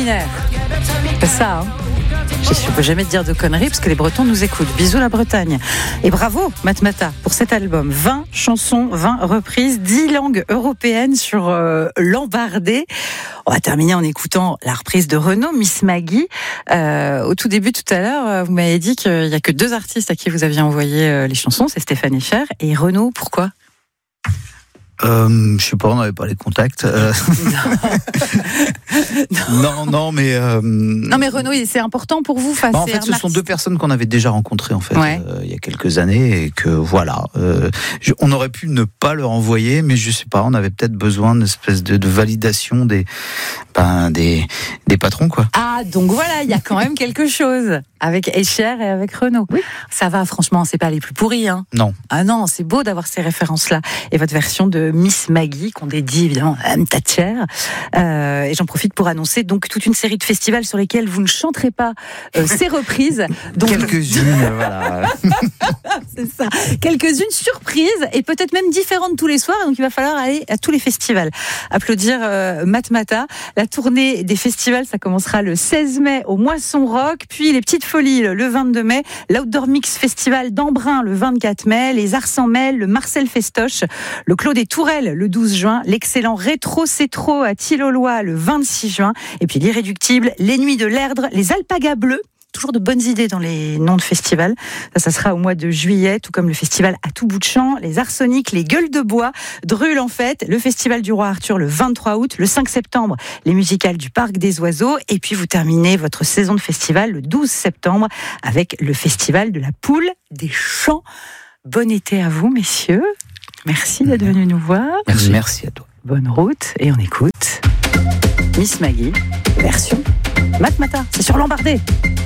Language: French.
printanière. C'est ça, hein. Je ne peux jamais te dire de conneries parce que les Bretons nous écoutent. Bisous la Bretagne. Et bravo Matmata pour cet album. 20 chansons, 20 reprises, 10 langues européennes sur l'embardé. On va terminer en écoutant la reprise de Renaud, Miss Maggie. Au tout début, tout à l'heure, vous m'avez dit qu'il n'y a que 2 artistes à qui vous aviez envoyé les chansons, c'est Stéphane Echer et Renaud. Pourquoi ? Je sais pas, on n'avait pas les contacts. Non, mais Renaud, c'est important pour vous. En fait, ce sont 2 personnes qu'on avait déjà rencontrées en fait, il y a quelques années et que voilà, on aurait pu ne pas leur envoyer, mais je sais pas, on avait peut-être besoin d'une espèce de validation des patrons quoi. Ah, donc voilà, il y a quand même quelque chose avec Escher et avec Renaud. Oui. Ça va, franchement, c'est pas les plus pourris, hein. Non. Ah non, c'est beau d'avoir ces références-là. Et votre version de Miss Maggie, qu'on dédie évidemment à Anne Thatcher. Et j'en profite pour annoncer donc toute une série de festivals sur lesquels vous ne chanterez pas ces reprises. Donc... Quelques-unes, voilà. C'est ça. Quelques-unes surprises et peut-être même différentes tous les soirs. Donc il va falloir aller à tous les festivals. Applaudir Matmata. La tournée des festivals, ça commencera le 16 mai au Moisson Rock, puis les Petites Folies le 22 mai, l'Outdoor Mix Festival d'Embrun le 24 mai, les Arts en Mêle, le Marcel Festoche, le Clos des Tourelles le 12 juin, l'excellent Rétro Cétro à Tilloloy le 26 juin, et puis l'irréductible, les Nuits de l'Erdre, les Alpagas Bleus. Toujours de bonnes idées dans les noms de festivals. Ça sera au mois de juillet, tout comme le festival à tout bout de champ, les Arsenics, les Gueules de Bois, Drûle en fête, le festival du Roi Arthur le 23 août, le 5 septembre, les musicales du Parc des Oiseaux, et puis vous terminez votre saison de festival le 12 septembre avec le festival de la Poule des Champs. Bon été à vous, messieurs. Merci d'être venus nous voir. Merci à toi. Bonne route, et on écoute Miss Maggie, version Matmata. C'est sur l'embardé.